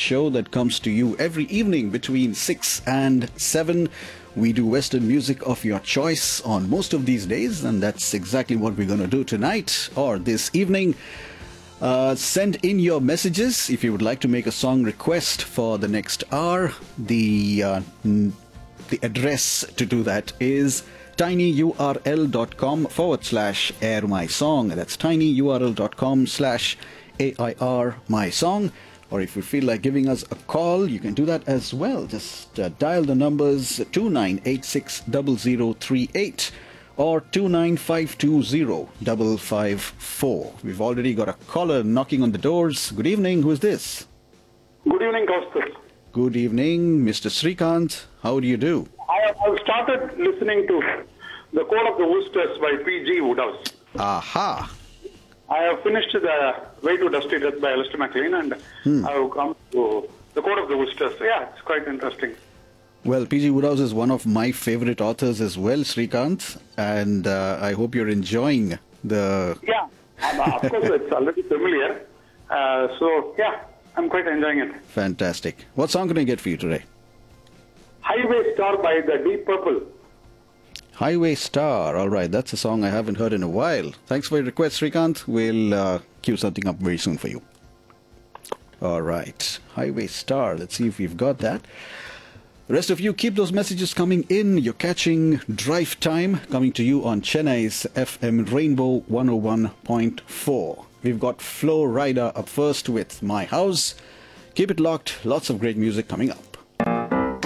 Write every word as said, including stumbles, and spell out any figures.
show that comes to you every evening between six and seven. We do Western music of your choice on most of these days, and that's exactly what we're going to do tonight or this evening. Uh, send in your messages if you would like to make a song request for the next hour. The uh, n- the address to do that is tinyurl.com forward slash air my song. That's tinyurl.com slash air my song. Or if you feel like giving us a call, you can do that as well. Just uh, dial the numbers two nine eight six zero zero three eight or two nine five two zero five five four. We've already got a caller knocking on the doors. Good evening. Who is this? Good evening, Kaustubh. Good evening, Mister Srikanth. How do you do? I have started listening to The Code of the Woosters by P G Woodhouse. Aha. I have finished the Way to Dusty Death by Alistair MacLean, and Hmm. I have come to The Code of the Woosters. Yeah, it's quite interesting. Well, P G Woodhouse is one of my favorite authors as well, Srikanth, and uh, I hope you're enjoying the... Yeah, and, uh, of course, it's already familiar. Uh, so, yeah, I'm quite enjoying it. Fantastic. What song can I get for you today? Highway Star by the Deep Purple. Highway Star. All right, that's a song I haven't heard in a while. Thanks for your request, Srikanth. We'll uh, queue something up very soon for you. All right, Highway Star. Let's see if we've got that. The rest of you, keep those messages coming in. You're catching Drive Time coming to you on Chennai's F M Rainbow one oh one point four. We've got Flo Rida up first with My House. Keep it locked. Lots of great music coming up.